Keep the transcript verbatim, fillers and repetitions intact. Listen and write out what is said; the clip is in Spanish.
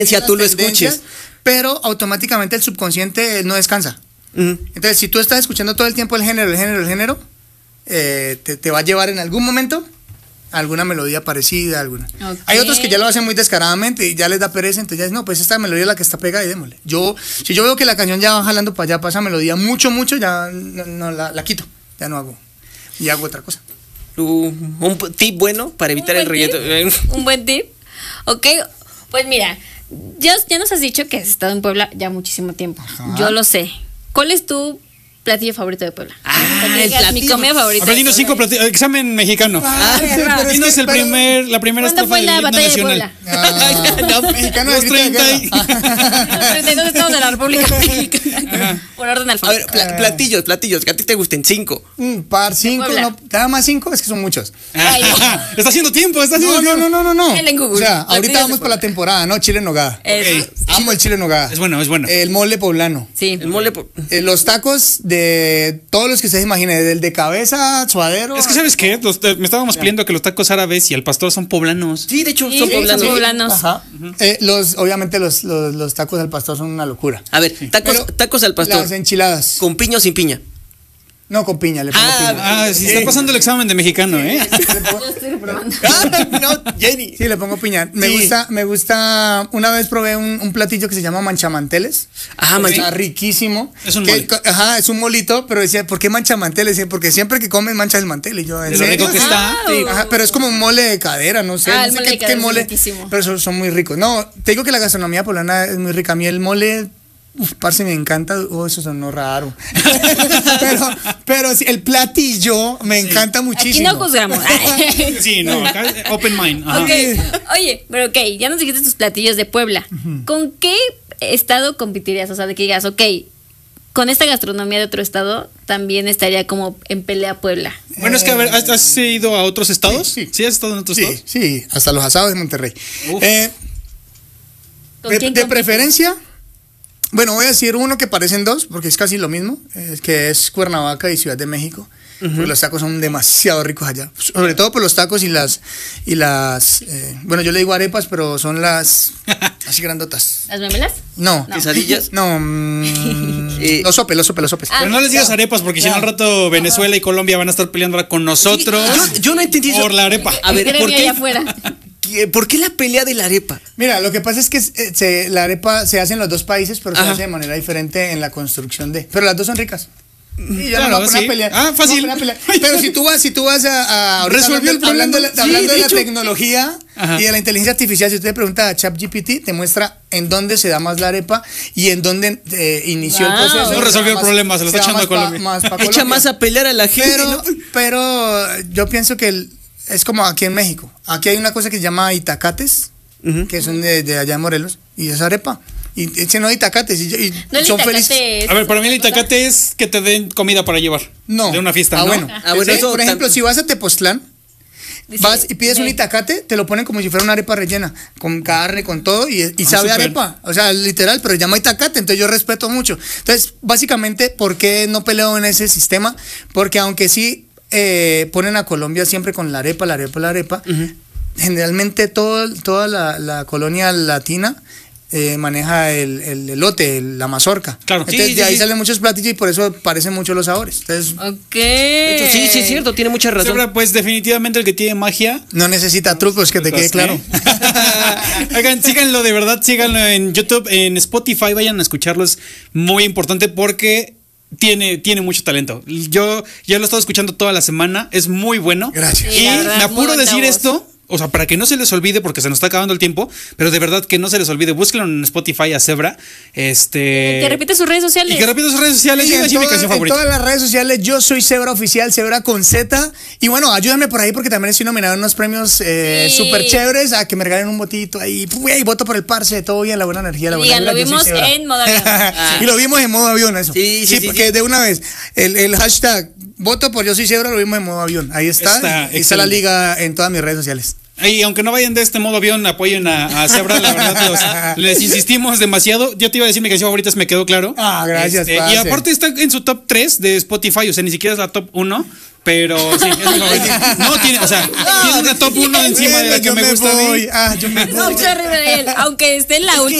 tú lo escuches. Pero automáticamente el subconsciente no descansa. Uh-huh. Entonces, si tú estás escuchando todo el tiempo el género, el género, el género, eh, te, te va a llevar en algún momento a alguna melodía parecida, alguna. Okay. Hay otros que ya lo hacen muy descaradamente y ya les da pereza, entonces ya dicen, no, pues esta melodía es la que está pegada y démosle. Yo, si yo veo que la canción ya va jalando para allá, para esa melodía mucho, mucho, ya no, no la, la quito, ya no hago, y hago otra cosa. Uh, un tip bueno para evitar el reggaetón. Un buen tip. Ok, pues mira, ya, ya nos has dicho que has estado en Puebla ya muchísimo tiempo. Ajá. Yo lo sé. ¿Cuál es tu platillo favorito de Puebla? Ah, el platillo. Mi comida favorita. Aprendiendo cinco platillos. Examen mexicano. Ah, ah, sí, es el pero, primer, la primera estrofa del himno nacional. Ah, no, mexicano los treinta y... Los treinta y dos estados de la República Mexicana. Por orden alfabético. A ver, pla platillos, platillos, que a ti te gusten cinco. Un par, cinco, no, nada más cinco, es que son muchos. Ay, no. Está haciendo tiempo, está haciendo no, tiempo. No, no, no, no, no. En Google. O sea, ahorita vamos para la temporada, ¿no? Chile en nogada. Okay. Amo el chile en nogada. Es bueno, es bueno. El mole poblano. Sí. El mole po eh, Los tacos de todos los que ustedes imaginen, del de cabeza, suadero. Es que, ¿sabes qué? Los, me estábamos pidiendo que los tacos árabes y el pastor son poblanos. Sí, de hecho, sí, son sí, poblanos. Son poblanos. Ajá. Uh-huh. eh, los, obviamente los, los, los tacos al pastor son una locura. A ver, tacos, Pero tacos al pastor. Las enchiladas. ¿Con piña o sin piña? No, con piña, le pongo ah, piña. Ah, sí, está pasando el examen de mexicano, ¿eh? Yo estoy reprobando. Ah, no, Jenny. Sí, le pongo piña. Me sí. gusta, me gusta. Una vez probé un, un platillo que se llama manchamanteles. Ajá, mancha. Está riquísimo. Es un que, mole. Ajá, es un molito, pero decía, ¿por qué manchamanteles? Porque siempre que comes manchas el mantel. Y yo, ¿en serio? Lo rico que está. Sí, ajá, pero es como un mole de cadera, no sé. Ah, no el sé mole qué, de cadera qué mole. Es pero son, son muy ricos. No, te digo que la gastronomía poblana es muy rica. A mí el mole. Uf, parce, me encanta. Oh, eso sonó raro. pero, pero sí, el platillo me sí. encanta muchísimo. Aquí no juzgamos. Sí, no, acá open mind. Ajá. Okay. Oye, pero ok, ya nos dijiste tus platillos de Puebla. Uh-huh. ¿Con qué estado competirías? O sea, de que digas, ok, con esta gastronomía de otro estado también estaría como en pelea Puebla. Bueno, es que a ver, ¿has, has ido a otros estados? Sí, sí. ¿Sí has estado en otros sí, estados? Sí, hasta los asados de Monterrey. Eh, ¿Con de, quién de preferencia? Bueno, voy a decir uno que parecen dos, porque es casi lo mismo, eh, que es Cuernavaca y Ciudad de México. Uh-huh. Porque los tacos son demasiado ricos allá. Sobre todo por los tacos y las, y las eh, bueno, yo le digo arepas, pero son las así grandotas. ¿Las memelas? No. no. ¿Quesadillas? No. Mmm, eh, los sopes, los sopes, los sopes. Ah, pero no les digas arepas, porque ya. si no al rato Venezuela y Colombia van a estar peleando con nosotros. Sí, yo, yo no entendí por la arepa. A ver, ¿por qué? Afuera. ¿Por qué la pelea de la arepa? Mira, lo que pasa es que se, la arepa se hace en los dos países, pero Ajá. se hace de manera diferente en la construcción de. Pero las dos son ricas. Y ya claro, no sí. pelear. Ah, fácil. No pero si tú vas, si tú vas a, a resolvió el problema. Hablando, sí, hablando de, de la hecho. tecnología Ajá. y de la inteligencia artificial, si usted le pregunta a ChatGPT, te muestra en dónde se da más la arepa y en dónde eh, inició wow. el proceso. No resolvió el más, problema, se lo está echando a Colombia. Pa, más pa Echa Colombia. más a pelear a la gente. Pero, ¿no? pero yo pienso que el, es como aquí en México. Aquí hay una cosa que se llama itacates, uh-huh. que son de, de allá en Morelos, y es arepa. Y dicen, no, itacates. Y, y no, son felices. Es a ver, para mí el itacate es que te den comida para llevar. No. De una fiesta. Ah, ¿no? bueno. Ah, bueno ¿Sí? eso Por ejemplo, tan... si vas a Tepoztlán, Dice, vas y pides sí. un itacate, te lo ponen como si fuera una arepa rellena, con carne, con todo, y, y ah, sabe super. arepa. O sea, literal, pero se llama itacate, entonces yo respeto mucho. Entonces, básicamente, ¿por qué no peleo en ese sistema? Porque aunque sí eh, ponen a Colombia siempre con la arepa, la arepa, la arepa, uh-huh. generalmente todo, toda la, la colonia latina eh, maneja el, el elote, el, la mazorca. Claro. Entonces sí, de sí, ahí sí. salen muchos platillos y por eso parecen mucho los sabores. Entonces, ok. De hecho, sí, sí es cierto, tiene mucha razón. Sobra, pues definitivamente el que tiene magia no necesita trucos, que te quede claro. ¿eh? Oigan, síganlo de verdad, síganlo en YouTube, en Spotify, vayan a escucharlo, es muy importante porque Tiene, tiene mucho talento. Yo ya lo he estado escuchando toda la semana. Es muy bueno. Gracias. Y verdad, me apuro a decir voz. esto. O sea, para que no se les olvide, porque se nos está acabando el tiempo, pero de verdad que no se les olvide, búsquenlo en Spotify a Zebra. Este. Que repite sus redes sociales. Y que repite sus redes sociales. Sí, y en, así mi toda, canción en favorita. todas las redes sociales yo soy Zebra Oficial, Zebra con Z. Y bueno, ayúdame por ahí porque también estoy nominado en unos premios eh, sí. súper chéveres, a que me regalen un botito ahí. Y voto por el parce, todo bien, la buena energía, la buena Digan, lo vibra, vimos en modo avión. Ah. Y lo vimos en modo avión, eso. Sí, sí, sí, porque sí. de una vez, el, el hashtag voto por yo soy Zebra lo vimos en modo avión. Ahí está. Está y está la liga en todas mis redes sociales. Y aunque no vayan de este modo avión, apoyen a, a Zebra, la verdad, los, les insistimos demasiado. Yo te iba a decir mi canción favorita, me quedó claro. Ah, gracias, este, y aparte está en su top tres de Spotify, o sea, ni siquiera es la top uno. Pero sí, es mi favorita. No tiene, o sea, tiene una top uno encima de la que yo me gusta a mí. voy. Ah, yo me voy. No, sorry, Miguel, aunque esté en la Es que- última